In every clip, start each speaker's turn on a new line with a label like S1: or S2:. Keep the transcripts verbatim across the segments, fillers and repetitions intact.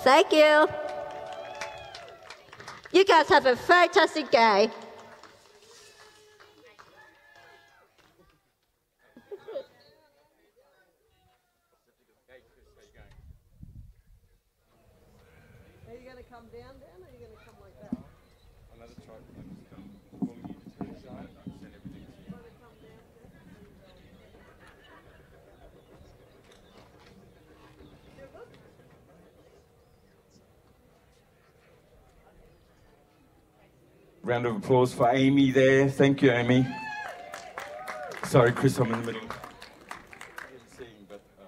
S1: Thank you. You guys have a fantastic day.
S2: Are you going to come down, Dan, or are you going to come like that?
S3: Another try. Calling you to the side. I'll send everything to you. Round of applause for Amy there. Thank you, Amy. Sorry, Chris, I'm in the middle. Seeing, but, uh,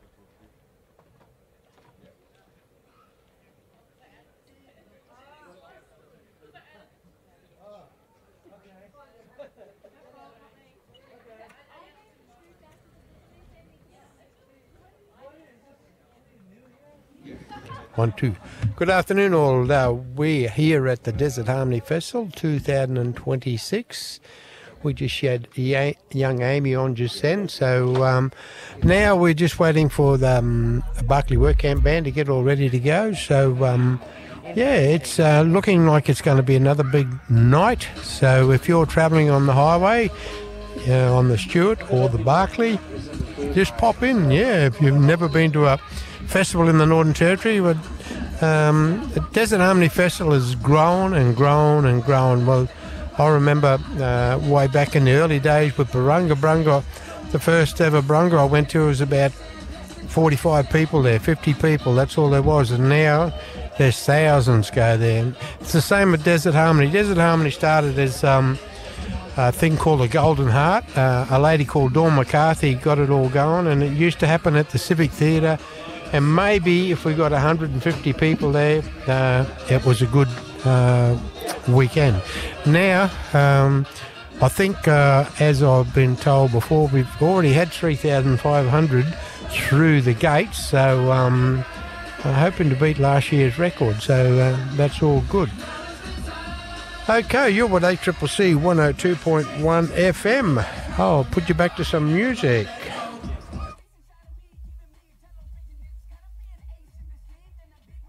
S4: One, two. Good afternoon, all. Uh, we're here at the Desert Harmony Festival two thousand twenty-six. We just had ya- young Amy on just then. So um, now we're just waiting for the um, Barclay Work Camp Band to get all ready to go. So, um, yeah, it's uh, looking like it's going to be another big night. So if you're travelling on the highway, uh, on the Stuart or the Barclay, just pop in. Yeah, if you've never been to a festival in the Northern Territory, but um, the Desert Harmony Festival has grown and grown and grown. Well, I remember uh, way back in the early days with Barunga. Barunga, the first ever Barunga I went to was about forty-five people there, fifty people, that's all there was. And now there's thousands go there. It's the same with Desert Harmony. Desert Harmony started as um, a thing called the Golden Heart. Uh, a lady called Dawn McCarthy got it all going, and it used to happen at the Civic Theatre. And maybe if we got one hundred fifty people there, uh, it was a good uh, weekend. Now, um, I think, uh, as I've been told before, we've already had three thousand five hundred through the gates, so um, I'm hoping to beat last year's record, so uh, that's all good. Okay, you're with A C C C one oh two point one F M. I'll put you back to some music.